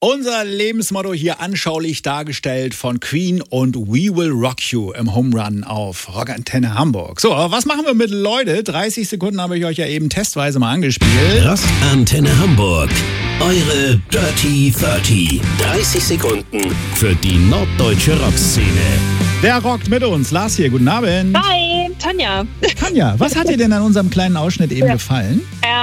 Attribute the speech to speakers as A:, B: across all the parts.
A: Unser Lebensmotto hier anschaulich dargestellt von Queen und We Will Rock You im Home Run auf Rockantenne Hamburg. So, was machen wir mit Leute? 30 Sekunden habe ich euch ja eben testweise mal angespielt.
B: Rockantenne Hamburg. Eure Dirty 30. 30 Sekunden für die norddeutsche Rockszene.
A: Wer rockt mit uns? Lars hier, guten Abend.
C: Hi, Tanja.
A: Tanja, was hat dir denn an unserem kleinen Ausschnitt eben gefallen?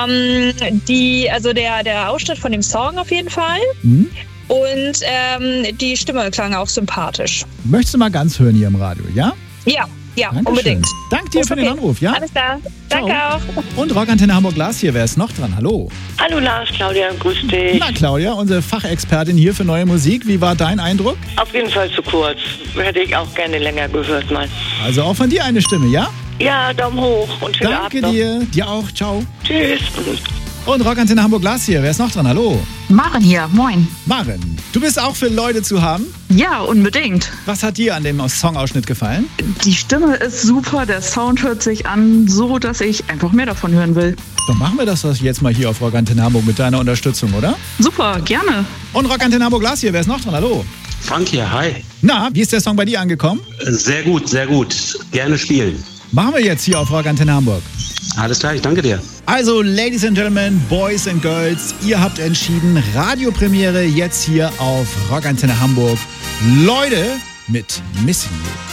C: Der Ausschnitt von dem Song auf jeden Fall. Und die Stimme klang auch sympathisch.
A: Möchtest du mal ganz hören hier im Radio, ja?
C: Ja,
A: Dankeschön.
C: unbedingt.
A: Danke dir für den Anruf, ja?
C: Alles klar.
A: Ciao.
C: Danke auch.
A: Und Rockantenne Hamburg Lars hier, wer ist noch dran? Hallo.
D: Hallo Lars, Claudia, grüß dich.
A: Na Claudia, unsere Fachexpertin hier für neue Musik. Wie war dein Eindruck?
D: Auf jeden Fall zu kurz. Hätte ich auch gerne länger gehört mal.
A: Also auch von dir eine Stimme, ja?
D: Ja, Daumen hoch und schönen
A: Danke
D: Abend noch.
A: dir. Dir auch. Ciao.
D: Tschüss.
A: Und Rockantenne Hamburg Lars hier. Wer ist noch dran? Hallo.
E: Maren hier, moin.
A: Maren, du bist auch für Leute zu haben.
E: Ja, unbedingt.
A: Was hat dir an dem Songausschnitt gefallen?
E: Die Stimme ist super, der Sound hört sich an, so dass ich einfach mehr davon hören will.
A: Dann machen wir das jetzt mal hier auf Rockantenne Hamburg mit deiner Unterstützung, oder?
E: Super, gerne.
A: Und Rockantenne Hamburg Lars hier. Wer ist noch dran? Hallo.
F: Frank hier, hi.
A: Na, wie ist der Song bei dir angekommen?
F: Sehr gut, sehr gut. Gerne spielen.
A: Machen wir jetzt hier auf Rockantenne Hamburg.
F: Alles klar, ich danke dir.
A: Also, Ladies and Gentlemen, Boys and Girls, ihr habt entschieden, Radiopremiere jetzt hier auf Rockantenne Hamburg. Leute mit Missing You.